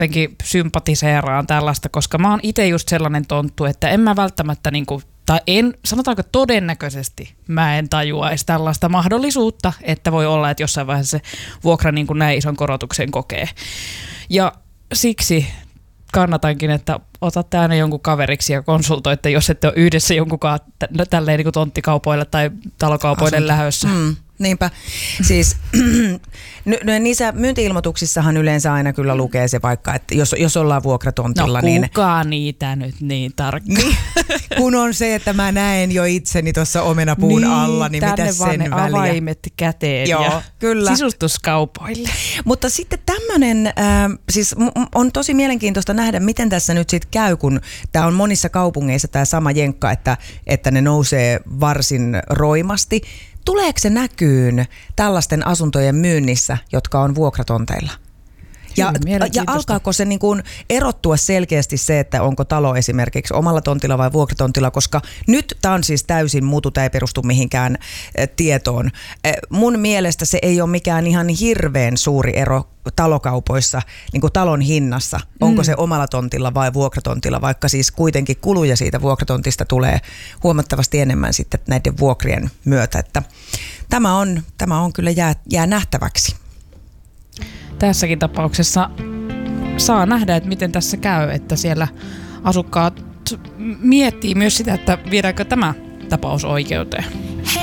jotenkin sympatiseeraan tällaista, koska mä oon itse just sellainen tonttu, että en mä välttämättä niinku, tai en, sanotaanko todennäköisesti, mä en tajuaisi tällaista mahdollisuutta, että voi olla, että jossain vaiheessa se vuokra niin kuin näin ison korotuksen kokee. Ja siksi kannatankin, että otatte aina jonkun kaveriksi ja konsultoitte, jos ette ole yhdessä jonkunkaan tälleen niin kuin tonttikaupoille tai talokaupoille lähdössä. Niinpä. Siis niissä myynti-ilmoituksissahan yleensä aina kyllä lukee se vaikka, että jos ollaan vuokratontilla. No kuka niitä nyt niin tarkkaan? Niin, kun on se, että mä näen jo itseni tuossa omenapuun alla, niin mitä sen väliä. Tänne avaimet käteen. Joo, ja kyllä. Sisustuskaupoille. Mutta sitten tämmöinen, siis on tosi mielenkiintoista nähdä, miten tässä nyt sitten käy, kun tämä on monissa kaupungeissa tämä sama jenkka, että ne nousee varsin roimasti. Tuleeko se näkyyn tällaisten asuntojen myynnissä, jotka on vuokratonteilla? Ja alkaako se niin kuin erottua selkeästi se, että onko talo esimerkiksi omalla tontilla vai vuokratontilla, koska nyt tämä on siis täysin muutu, tämä ei perustu mihinkään tietoon. Mun mielestä se ei ole mikään ihan hirveän suuri ero talokaupoissa, niin kuin talon hinnassa, onko se omalla tontilla vai vuokratontilla, vaikka siis kuitenkin kuluja siitä vuokratontista tulee huomattavasti enemmän sitten näiden vuokrien myötä, että tämä on kyllä jää nähtäväksi. Tässäkin tapauksessa saa nähdä, että miten tässä käy, että siellä asukkaat miettii myös sitä, että viedäänkö tämä tapaus oikeuteen.